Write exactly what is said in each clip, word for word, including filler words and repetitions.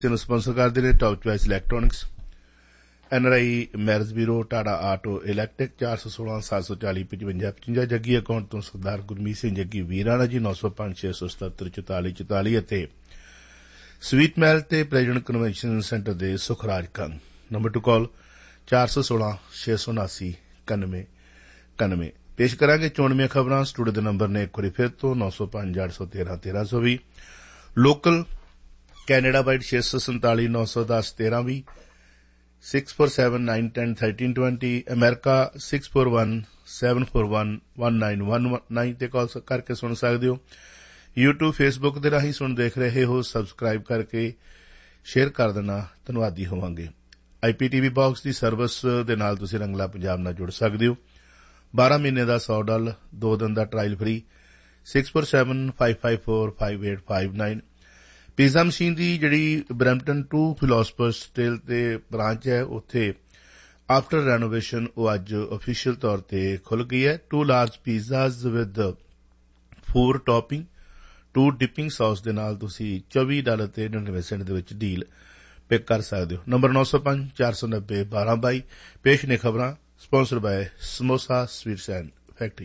ਨੂੰ ਸਪਾਂਸਰ ਕਰਦੇ ਨੇ top choice electronics, N R I marriage bureau, Tata auto electric, ਚਾਰ ਸੌ ਸੋਲਾਂ ਸੱਤ ਸੌ ਚਾਲੀ ਪਚਵੰਜਾ ਪਚਵੰਜਾ ਜੱਗੀ ਅਕਾਊਂਟ ਤੋਂ ਸਰਦਾਰ ਗੁਰਮੀਤ ਸਿੰਘ ਜੱਗੀ ਵੀਰਾਣਾ ਜੀ, ਨੌ ਸੌ ਪੰਜ ਛੇ ਸੌ ਸਤੱਤਰ ਚੁਤਾਲੀ ਚੁਤਾਲੀ ਅਤੇ ਸਵੀਟ ਮਹਿਲ ਤੇ ਪ੍ਰੈਜ਼ੀਡੈਂਟ ਕਨਵੈਨਸ਼ਨ ਸੈਂਟਰ ਦੇ ਸੁਖਰਾਜ ਕੰਗ। ਨੰਬਰ ਟੂ ਕਾਲ ਚਾਰ ਸੌ ਸੋਲਾਂ ਛੇ ਸੌ ਉਨਾਸੀ ਇਕਾਨਵੇਂ ਇਕਾਨਵੇਂ। ਪੇਸ਼ ਕਰਾਂਗੇ ਚੋਣਵੀਆਂ ਖਬਰਾਂ। ਸਟੂਡੀਓ ਦੇ ਨੰਬਰ ਨੇ ਇੱਕ ਵਾਰੀ ਫਿਰ ਤੋਂ ਨੌ ਸੌ ਪੰਜ ਅੱਠ ਸੌ ਤੇਰਾਂ ਤੇਰਾਂ ਸੌ ਵੀਹ, ਲੋਕਲ ਕੈਨੇਡਾ ਵਾਈਡ ਛੇ ਸੌ ਸੰਤਾਲੀ ਨੌ ਸੌ ਦਸ ਤੇਰਾਂ ਵੀਹ, six four seven nine ten thirteen twenty, America six four one seven four one one nine one nine ਤੇ ਕਾਲ ਕਰਕੇ ਸੁਣ ਸਕਦੇ ਹੋ। ਯੂਟਿਊਬ ਫੇਸਬੁੱਕ ਦੇ ਰਾਹੀਂ ਸੁਣ ਦੇਖ ਰਹੇ ਹੋ, ਸਬਸਕ੍ਰਾਈਬ ਕਰਕੇ ਸ਼ੇਅਰ ਕਰ ਦੇਣਾ, ਧੰਨਵਾਦੀ ਹੋਵਾਂਗੇ। ਆਈ ਪੀ ਟੀ ਵੀ ਬਾਕਸ ਦੀ ਸਰਵਿਸ ਦੇ ਨਾਲ ਤੁਸੀਂ ਰੰਗਲਾ ਪੰਜਾਬ ਨਾਲ ਜੁੜ ਸਕਦੇ ਹੋ। ਬਾਰਾਂ ਮਹੀਨੇ ਦਾ ਸੌ ਡਾਲਰ, ਦੋ ਦਿਨ ਦਾ trial free, six four seven five five four five eight five nine. Pizza machine ਦੀ ਜਿਹੜੀ ਬਰੈਂਪਟਨ ਟੂ ਫਿਲੋਸਫਰਸ ਸਟੇਲ ਤੇ ਬ੍ਰਾਂਚ ਹੈ, ਉੱਥੇ ਆਫਟਰ ਰੈਨੋਵੇਸ਼ਨ ਉਹ ਅੱਜ ਆਫੀਸ਼ੀਅਲ ਤੌਰ ਤੇ ਖੁੱਲ ਗਈ ਹੈ। To large ਪੀਜ਼ਾਜ਼ with four topping, to dipping sauce ਦੇ ਨਾਲ ਤੁਸੀਂ ਚੌਵੀ ਡਾਲਰ ਤੇ ਨੜਿਨਵੇਂ ਸੈਂਟ ਦੇ ਵਿੱਚ ਡੀਲ ਪਿਕ ਕਰ ਸਕਦੇ ਹੋ। ਨੰਬਰ ਨੌ ਸੌ ਪੰਜ ਚਾਰ ਸੌ ਨੱਬੇ ਬਾਰਾਂ ਬਾਈ। ਪੇਸ਼ ਨੇ ਖਬਰਾਂ sponsor bye samosa sweets and factory.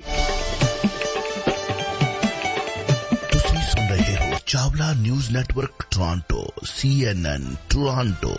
ਤੁਸੀਂ ਸੁਣ ਰਹੇ ਹੋ Chawla news network Toronto, C N N Toronto.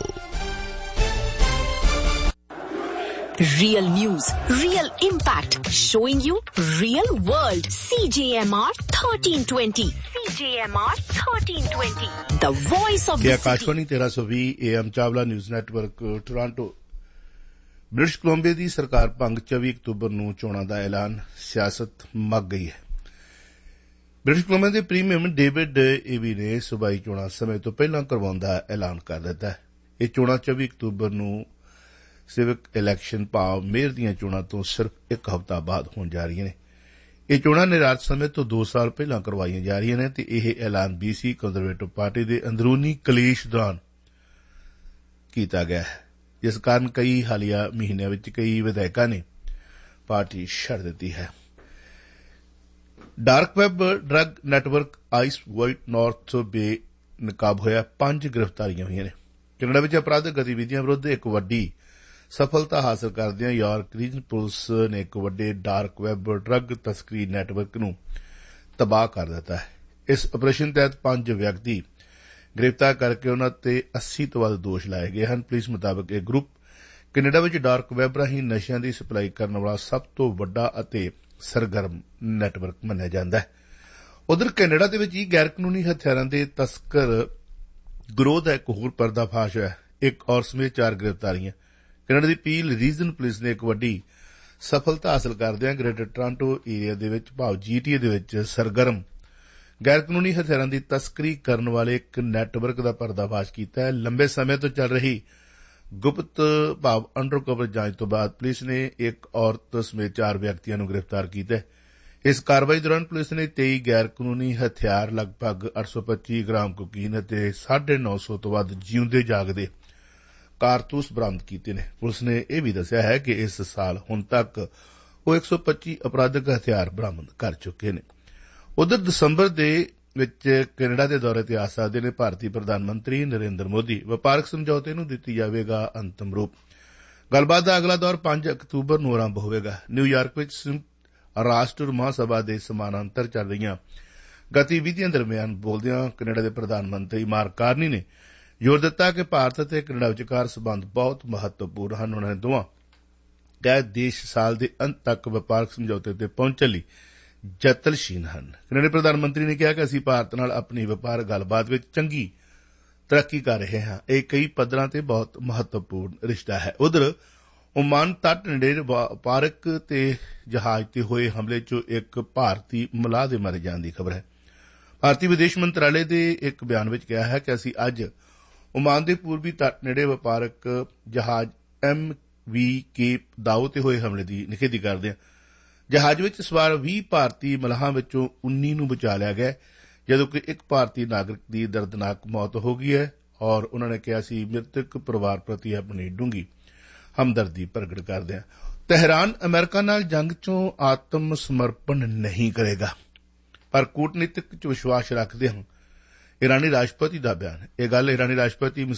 Real news, real impact, showing you real world. C J M R thirteen twenty. C J M R thirteen twenty. The voice of the city. Akashvani ਤੇਰਾਂ ਸੌ ਵੀਹ A M Chawla news network Toronto. British Columbia ਦੀ ਸਰਕਾਰ ਭੰਗ, ਚੌਵੀ October ਨੂੰ ਚੋਣਾਂ ਦਾ ਐਲਾਨ, ਸਿਆਸਤ ਮੱਗ ਗਈ ਹੈ। ਬ੍ਰਿਟਿਸ਼ ਕੋਲੰਬੀਆ ਦੇ ਪ੍ਰੀਮੀਅਰ ਡੇਵਿਡ ਏਵੀ ਨੇ ਸੂਬਾਈ ਚੋਣਾਂ ਸਮੇਂ ਤੋਂ ਪਹਿਲਾਂ ਕਰਵਾਉਣ ਦਾ ਐਲਾਨ ਕਰ ਦਿੱਤਾ ਹੈ। ਇਹ ਚੋਣਾਂ ਚੌਵੀ ਅਕਤੂਬਰ ਨੂੰ ਸਿਵਿਕ ਇਲੈਕਸ਼ਨ ਭਾਵ ਮੇਅਰ ਦੀਆਂ ਚੋਣਾਂ ਤੋਂ ਸਿਰਫ ਇੱਕ ਹਫ਼ਤਾ ਬਾਅਦ ਹੋਣ ਜਾ ਰਹੀਆਂ ਨੇ। ਇਹ ਚੋਣਾਂ ਨਿਰਧਾਰਤ ਸਮੇਂ ਤੋਂ ਦੋ ਸਾਲ ਪਹਿਲਾਂ ਕਰਵਾਈਆਂ ਜਾ ਰਹੀਆਂ ਨੇ ਤੇ ਇਹ ਐਲਾਨ ਬੀ ਸੀ ਕੰਜ਼ਰਵੇਟਿਵ ਪਾਰਟੀ ਦੇ ਅੰਦਰੂਨੀ ਕਲੇਸ਼ ਦੌਰਾਨ ਕੀਤਾ ਗਿਆ ਹੈ, ਜਿਸ ਕਾਰਨ ਕਈ ਹਾਲੀਆ ਮਹੀਨਿਆਂ ਵਿੱਚ ਕਈ ਵਿਧਾਇਕਾਂ ਨੇ ਪਾਰਟੀ ਛੱਡ ਦਿੱਤੀ ਹੈ। Dark web drug network ice white north ਬੇ ਨਕਾਬ ਹੋਇਆ, ਪੰਜ ਗ੍ਰਿਫਤਾਰੀਆਂ ਹੋਈਆਂ ਨੇ। ਕੈਨੇਡਾ ਵਿੱਚ ਅਪਰਾਧਕ ਗਤੀਵਿਧੀਆਂ ਵਿਰੁੱਧ ਇੱਕ ਵੱਡੀ ਸਫਲਤਾ ਹਾਸਲ ਕਰਦਿਆਂ ਯਾਰਕ ਰੀਜਨ ਪੁਲਿਸ ਨੇ ਇੱਕ ਵੱਡੇ ਡਾਰਕ ਵੈਬ ਡਰੱਗ ਤਸਕਰੀ ਨੈਟਵਰਕ ਨੂੰ ਤਬਾਹ ਕਰ ਦਿੱਤਾ ਹੈ। ਇਸ ਆਪਰੇਸ਼ਨ ਤਹਿਤ ਪੰਜ ਵਿਅਕਤੀ ਗ੍ਰਿਫਤਾਰ ਕਰਕੇ ਉਨ੍ਹਾਂ ਤੇ ਅੱਸੀ ਤੋਂ ਵੱਧ ਦੋਸ਼ ਲਾਏ ਗਏ ਹਨ। ਪੁਲਿਸ ਮੁਤਾਬਕ ਇਹ ਗਰੁੱਪ ਕੈਨੇਡਾ ਵਿੱਚ ਡਾਰਕ ਵੈਬ ਰਾਹੀਂ ਨਸ਼ਿਆਂ ਦੀ ਸਪਲਾਈ ਕਰਨ ਵਾਲਾ ਸਭ ਤੋਂ ਵੱਡਾ ਅਤੇ ਸਰਗਰਮ ਨੈਟਵਰਕ ਮੰਨਿਆ ਜਾਂਦਾ ਹੈ। ਉਧਰ ਕੈਨੇਡਾ ਦੇ ਵਿੱਚ ਹੀ ਗੈਰ ਕਾਨੂੰਨੀ ਹਥਿਆਰਾਂ ਦੇ ਤਸਕਰ ਗਰੋਹ ਦਾ ਇੱਕ ਹੋਰ ਪਰਦਾਫਾਸ਼ ਹੋਇਆ, ਇੱਕ ਔਰਤ ਸਮੇਤ ਚਾਰ ਗ੍ਰਿਫਤਾਰੀਆਂ। ਕੈਨੇਡਾ ਦੀ ਪੀਲ ਰੀਜਨ ਪੁਲਿਸ ਨੇ ਇੱਕ ਵੱਡੀ ਸਫਲਤਾ ਹਾਸਲ ਕਰਦਿਆਂ ਗ੍ਰੇਟਰ ਟੋਰਾਂਟੋ ਏਰੀਆ ਦੇ ਵਿੱਚ ਭਾਵ ਜੀ ਟੀ ਏ ਦੇ ਵਿੱਚ ਸਰਗਰਮ ਗੈਰ ਕਾਨੂੰਨੀ ਹਥਿਆਰਾਂ ਦੀ ਤਸਕਰੀ ਕਰਨ ਵਾਲੇ ਇੱਕ ਨੈਟਵਰਕ ਦਾ ਪਰਦਾਫਾਸ਼ ਕੀਤਾ ਹੈ। ਲੰਬੇ ਸਮੇਂ ਤੋਂ ਚੱਲ ਰਹੀ ਗੁਪਤ ਭਾਵ ਅੰਡਰ ਕਵਰ ਜਾਂਚ ਤੋਂ ਬਾਅਦ ਪੁਲਿਸ ਨੇ ਇੱਕ ਔਰਤ ਸਮੇਤ ਚਾਰ ਵਿਅਕਤੀਆਂ ਨੂੰ ਗ੍ਰਿਫਤਾਰ ਕੀਤਾ ਹੈ। ਇਸ ਕਾਰਵਾਈ ਦੌਰਾਨ ਪੁਲਿਸ ਨੇ ਤੇਈ ਗੈਰ ਕਾਨੂੰਨੀ ਹਥਿਆਰ, ਲਗਭਗ ਅੱਠ ਸੌ ਪੱਚੀ ਗ੍ਰਾਮ ਕੋਕੀਨ ਅਤੇ ਸਾਢੇ ਨੌ ਸੌ ਤੋਂ ਵੱਧ ਜਿਉਂਦੇ ਜਾਗਦੇ ਕਾਰਤੂਸ ਬਰਾਮਦ ਕੀਤੇ ਨੇ। ਪੁਲਿਸ ਨੇ ਇਹ ਵੀ ਦੱਸਿਆ ਹੈ ਕਿ ਇਸ ਸਾਲ ਹੁਣ ਤੱਕ ਉਹ ਇੱਕ ਸੌ ਪੱਚੀ ਅਪਰਾਧਕ ਹਥਿਆਰ ਬਰਾਮਦ ਕਰ ਚੁੱਕੇ ਨੇ। ਉਧਰ ਦਸੰਬਰ ਦੇ ਵਿੱਚ ਕੈਨੇਡਾ ਦੇ ਦੌਰੇ ਤੇ ਆ ਸਕਦੇ ਨੇ ਭਾਰਤੀ ਪ੍ਰਧਾਨ ਮੰਤਰੀ ਨਰਿੰਦਰ ਮੋਦੀ। ਵਪਾਰਕ ਸਮਝੌਤੇ ਨੂੰ ਦਿੱਤੀ ਜਾਵੇਗਾ ਅੰਤਮ ਰੂਪ। ਗੱਲਬਾਤ ਦਾ ਅਗਲਾ ਦੌਰ ਪੰਜ ਅਕਤੂਬਰ ਨੂੰ ਆਰੰਭ ਹੋਵੇਗਾ। ਨਿਊਯਾਰਕ ਵਿੱਚ ਰਾਸ਼ਟਰ ਮਹਾਸਭਾ ਦੇ ਸਮਾਨਾਂਤਰ ਚੱਲ ਰਹੀਆਂ ਗਤੀਵਿਧੀਆਂ ਦਰਮਿਆਨ ਬੋਲਦਿਆਂ ਕੈਨੇਡਾ ਦੇ ਪ੍ਰਧਾਨ ਮੰਤਰੀ ਮਾਰਕ ਕਾਰਨੀ ਨੇ ਜ਼ੋਰ ਦਿੱਤਾ ਕਿ ਭਾਰਤ ਅਤੇ ਕੈਨੇਡਾ ਵਿਚਕਾਰ ਸਬੰਧ ਬਹੁਤ ਮਹੱਤਵਪੂਰਨ ਹਨ। ਉਨ੍ਹਾਂ ਨੇ ਦੋਵਾਂ ਗੈਰ ਦੇਸ਼ ਸਾਲ ਦੇ ਅੰਤ ਤੱਕ ਵਪਾਰਕ ਸਮਝੌਤੇ ਤੇ ਪਹੁੰਚਣ ਲਈ ਯਤਨਸ਼ੀਲ ਹਨ। ਕੈਨੇਡਾ ਪ੍ਰਧਾਨ ਮੰਤਰੀ ਨੇ ਕਿਹਾ ਕਿ ਅਸੀਂ ਭਾਰਤ ਨਾਲ ਆਪਣੀ ਵਪਾਰ ਗੱਲਬਾਤ ਵਿੱਚ ਚੰਗੀ ਤਰੱਕੀ ਕਰ ਰਹੇ ਹਾਂ। ਇਹ ਕਈ ਪੱਧਰਾਂ ਤੇ ਬਹੁਤ ਮਹੱਤਵਪੂਰਨ ਰਿਸ਼ਤਾ ਹੈ। ਉਧਰ ਓਮਾਨ ਤੱਟ ਨੇੜੇ ਵਪਾਰਕ ਤੇ ਜਹਾਜ਼ ਤੇ ਹੋਏ ਹਮਲੇ ਚ ਇੱਕ ਭਾਰਤੀ ਮਲਾਹ ਦੇ ਮਾਰੇ ਜਾਣ ਦੀ ਖਬਰ ਹੈ। ਭਾਰਤੀ ਵਿਦੇਸ਼ ਮੰਤਰਾਲੇ ਦੇ ਇੱਕ ਬਿਆਨ ਵਿੱਚ ਕਿਹਾ ਹੈ ਕਿ ਅਸੀਂ ਅੱਜ ਓਮਾਨ ਦੇ ਪੂਰਬੀ ਤੱਟ ਨੇੜੇ ਵਪਾਰਕ ਜਹਾਜ਼ ਐਮ ਵੀ ਕੇਪ ਦਾਓ ਤੇ ਹੋਏ ਹਮਲੇ ਦੀ ਨਿਖੇਧੀ ਕਰਦੇ ਹਾਂ। ਜਹਾਜ਼ ਵਿੱਚ ਸਵਾਰ ਵੀਹ ਭਾਰਤੀ ਮਲਾਹਾਂ ਵਿੱਚੋਂ ਉੱਨੀ ਨੂੰ ਬਚਾ ਲਿਆ ਗਿਆ, ਜਦੋਂ ਕਿ ਇੱਕ ਭਾਰਤੀ ਨਾਗਰਿਕ ਦੀ ਦਰਦਨਾਕ ਮੌਤ ਹੋ ਗਈ ਹੈ ਔਰ ਉਨ੍ਹਾਂ ਨੇ ਕਿਹਾ ਸੀ ਮ੍ਰਿਤਕ ਪਰਿਵਾਰ ਪ੍ਰਤੀ ਆਪਣੀ ਡੂੰਘੀ ਹਮਦਰਦੀ ਪ੍ਰਗਟ ਕਰਦੇ ਹਾਂ। ਤਹਿਰਾਨ ਅਮਰੀਕਾ ਨਾਲ ਜੰਗ ਚੋਂ ਆਤਮ ਸਮਰਪਣ ਨਹੀਂ ਕਰੇਗਾ, ਪਰ ਕੂਟਨੀਤਿਕ ਚ ਵਿਸ਼ਵਾਸ ਰੱਖਦੇ ਹਨ। ਈਰਾਨੀ ਰਾਸ਼ਟਰਪਤੀ ਦਾ ਬਿਆਨ। ਇਹ ਗੱਲ ਈਰਾਨੀ ਰਾਸ਼ਟਰਪਤੀ